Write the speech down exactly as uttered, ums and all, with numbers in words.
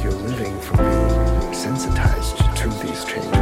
you're living from being sensitized to these changes.